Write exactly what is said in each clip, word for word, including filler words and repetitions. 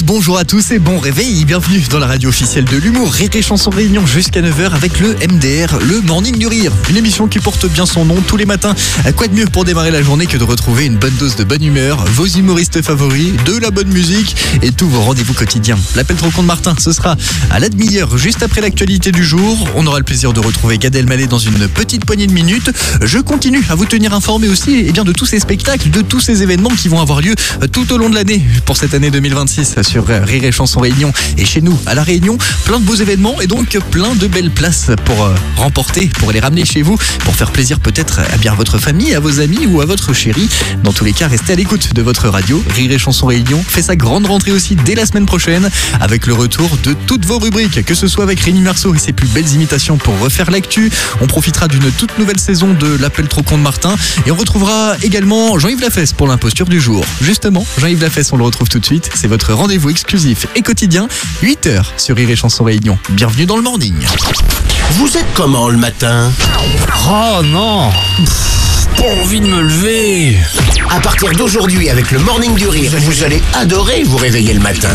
bonjour à tous et bon réveil. Bienvenue dans la radio officielle de l'humour. Rire et Chanson Réunion jusqu'à neuf heures avec le M D R, le Morning du Rire. Une émission qui porte bien son nom tous les matins. Quoi de mieux pour démarrer la journée que de retrouver une bonne dose de bonne humeur, vos humoristes favoris, de la bonne musique et tous vos rendez-vous quotidiens. L'appel trop con de Martin, ce sera à la demi-heure, juste après l'actualité du jour. On aura le plaisir de retrouver Gad Elmaleh dans une petite poignée de minutes. Je continue à vous tenir informé aussi eh bien, de tous ces spectacles, de tous ces événements qui vont avoir lieu tout au long de l'année pour cette année deux mille vingt-six sur Rire et Chanson Réunion et chez nous à La Réunion. Plein de beaux événements et donc plein de belles places pour euh, remporter, pour les ramener chez vous, pour faire plaisir peut-être eh bien, à votre famille, à vos amis ou à votre chérie. Dans tous les cas, restez à l'écoute de votre radio. Rire et Chanson Réunion fait sa grande rentrée aussi dès la semaine prochaine avec le retour de toutes vos rubriques, que ce soit avec Rémi Marceau et ses plus belles imitations pour refaire l'actu. On profitera d'une toute nouvelle saison de l'appel trop con de Martin et on retrouvera également Jean-Yves Lafesse pour l'imposture du jour. Justement, Jean-Yves Lafesse, on le retrouve tout de suite. C'est votre rendez-vous exclusif et quotidien, huit heures sur Rire et Chanson Réunion. Bienvenue dans le morning. Vous êtes comment le matin? Oh non, Pff, pas envie de me lever. À partir d'aujourd'hui, avec le Morning du Rire, vous allez adorer vous réveiller le matin.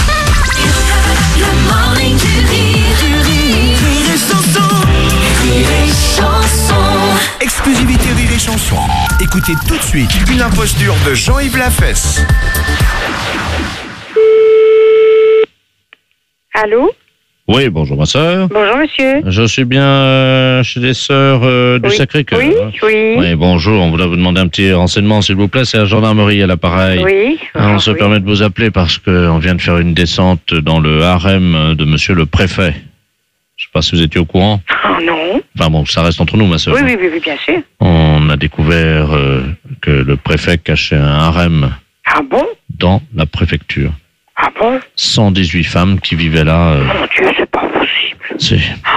Le morning du rire, du rire, rire et chanson, rire et chanson. Exclusivité Rire et Chanson. Écoutez tout de suite une imposture de Jean-Yves Lafesse. Allô? Oui, bonjour ma sœur. Bonjour monsieur. Je suis bien euh, chez les sœurs euh, du Oui. Sacré-Cœur. Oui, hein. oui. Oui, bonjour, on voulait vous demander un petit renseignement s'il vous plaît, c'est la gendarmerie à l'appareil. Oui. Hein, on Ah, se oui. permet de vous appeler parce qu'on vient de faire une descente dans le harem de monsieur le préfet. Je sais pas si vous étiez au courant. Oh non. Enfin bon, ça reste entre nous ma sœur. Oui, oui, oui, oui, bien sûr. On a découvert euh, que le préfet cachait un harem Ah bon? dans la préfecture. Ah bon? cent dix-huit femmes qui vivaient là. euh, Mon Dieu, c'est pas possible. c'est...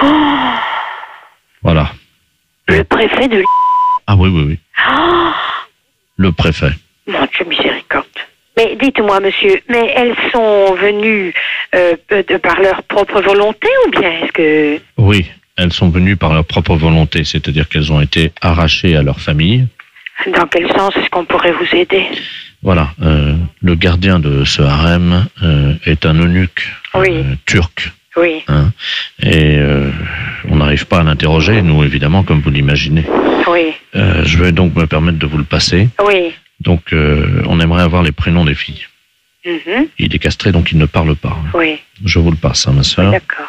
Voilà. Le préfet de... Ah oui, oui, oui. Oh, Le préfet. mon Dieu, miséricorde. Mais dites-moi, monsieur, mais elles sont venues euh, de par leur propre volonté ou bien est-ce que... Oui, elles sont venues par leur propre volonté, c'est-à-dire qu'elles ont été arrachées à leur famille. Dans quel sens est-ce qu'on pourrait vous aider? Voilà, euh, le gardien de ce harem euh, est un eunuque Oui. euh, turc. Oui, Hein, et euh, on n'arrive pas à l'interroger, nous évidemment, comme vous l'imaginez. oui, Euh, je vais donc me permettre de vous le passer. oui. Donc, euh, on aimerait avoir les prénoms des filles. Mhm. Il est castré, donc il ne parle pas. Oui, Je vous le passe, hein, ma soeur. d'accord.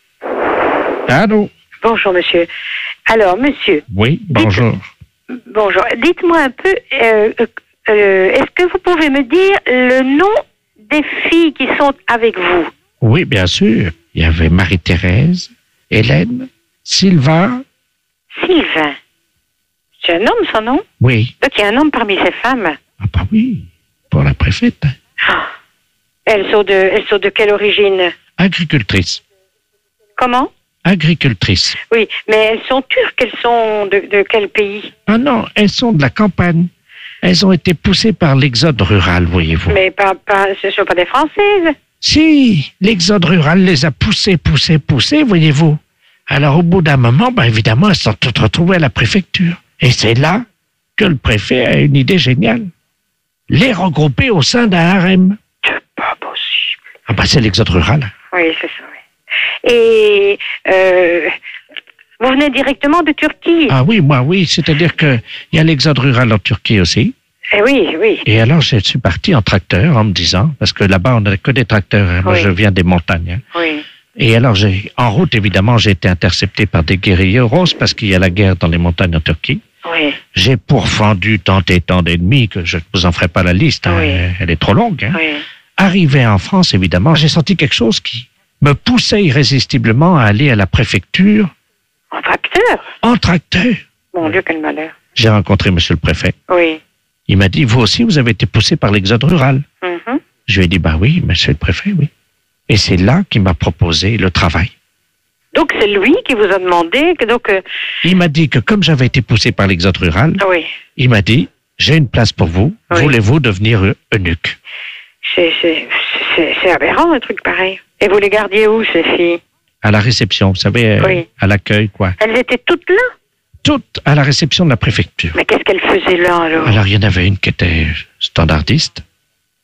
Allô? Bonjour, monsieur. Alors, monsieur, Oui, bonjour. bonjour. Dites-moi un peu, euh, euh, est-ce que vous pouvez me dire le nom des filles qui sont avec vous? Oui, bien sûr. Il y avait Marie-Thérèse, Hélène, Sylvain. Sylvain. C'est un homme, son nom? Oui. Donc, il y a un homme parmi ces femmes. Ah bah oui, pour la préfète. Ah. Elles sont de, elles sont de quelle origine? Agricultrice. Comment? Agricultrice. Oui, mais elles sont turques, elles sont de, de quel pays? Ah non, elles sont de la campagne. Elles ont été poussées par l'exode rural, voyez-vous. Mais pas, pas, ce ne sont pas des Françaises. Si, l'exode rural les a poussées, poussées, poussées, voyez-vous. Alors au bout d'un moment, ben évidemment, elles sont toutes retrouvées à la préfecture. Et c'est là que le préfet a une idée géniale. Les regrouper au sein d'un harem. C'est pas possible. Ah ben c'est l'exode rural. Oui, c'est ça, oui. Et euh, vous venez directement de Turquie? Ah oui, moi oui, c'est-à-dire que il y a l'exode rural en Turquie aussi. Eh oui, oui. Et alors je suis parti en tracteur en me disant, parce que là-bas on n'a que des tracteurs, hein. Moi Oui. je viens des montagnes. Hein. Oui. Et alors j'ai, en route évidemment, j'ai été intercepté par des guérilleros parce qu'il y a la guerre dans les montagnes en Turquie. Oui. J'ai pourfendu tant et tant d'ennemis que je ne vous en ferai pas la liste, hein. Oui. Elle est trop longue. Hein. Oui. Arrivé en France, évidemment, j'ai senti quelque chose qui me poussait irrésistiblement à aller à la préfecture En tracteur? en tracteur. Mon Dieu, quel malheur. J'ai rencontré monsieur le préfet. Oui. Il m'a dit, vous aussi, vous avez été poussé par l'exode rural. Mhm. Je lui ai dit, bah oui, monsieur le préfet, oui. Et c'est là qu'il m'a proposé le travail. Donc, c'est lui qui vous a demandé que donc... euh, Il m'a dit que comme j'avais été poussé par l'exode rural, oui. il m'a dit, j'ai une place pour vous, Oui. voulez-vous devenir eu- eunuque? C'est, c'est, c'est, c'est aberrant, un truc pareil. Et vous les gardiez où, ces filles? À la réception, vous savez, euh, Oui. à l'accueil, quoi. Elles étaient toutes là? Toutes à la réception de la préfecture. Mais qu'est-ce qu'elles faisaient là, alors? Alors, il y en avait une qui était standardiste,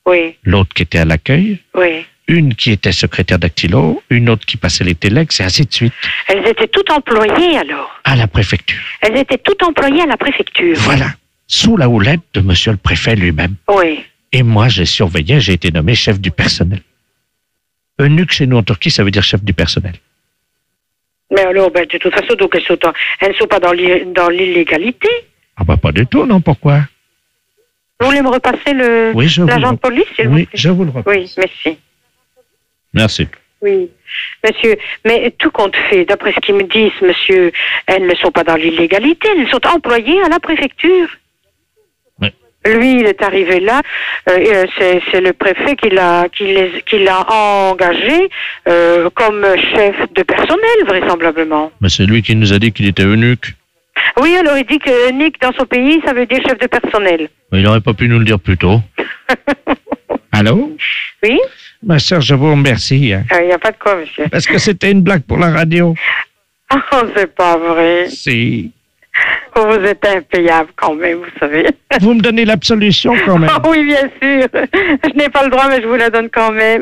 Oui, l'autre qui était à l'accueil, oui. une qui était secrétaire dactylo, une autre qui passait les téléx, et ainsi de suite, Elles étaient toutes employées alors. à la préfecture. Elles étaient toutes employées à la préfecture. Voilà, sous la houlette de monsieur le préfet lui-même. Oui. Et moi, j'ai surveillé, j'ai été nommé chef du personnel. Eunuque chez nous en Turquie, ça veut dire chef du personnel. Mais alors, ben, de toute façon, donc elles, sont en- elles ne sont pas dans l'i- dans l'illégalité. Ah bah pas du tout, non, pourquoi? Vous voulez me repasser le Oui, je vous l'agent le- de police, s'il vous Oui, plaît? je vous le reprends. Oui, merci. Merci. Oui, monsieur, mais tout compte fait, d'après ce qu'ils me disent, monsieur, elles ne sont pas dans l'illégalité, elles sont employées à la préfecture. Oui. Lui, il est arrivé là, euh, et, euh, c'est, c'est le préfet qui l'a, qui les, qui l'a engagé euh, comme chef de personnel, vraisemblablement. Mais c'est lui qui nous a dit qu'il était eunuque. Oui, alors il dit que Nick, dans son pays, ça veut dire chef de personnel. Mais il n'aurait pas pu nous le dire plus tôt. Allô? Oui, Ma sœur, je vous remercie, hein, il n'y a pas de quoi, monsieur. parce que c'était une blague pour la radio. Oh, c'est pas vrai. Si. Vous êtes impayable quand même, vous savez. Vous me donnez l'absolution quand même. Ah oui, bien sûr. Je n'ai pas le droit, mais je vous la donne quand même.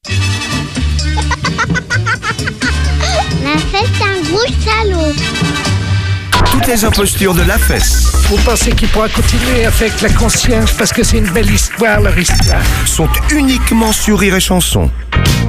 La fête, c'est un gros salaud. Toutes les impostures de la fesse Vous pensez qu'il pourra continuer avec la conscience parce que c'est une belle histoire, leur histoire. sont uniquement sur Rire et Chanson.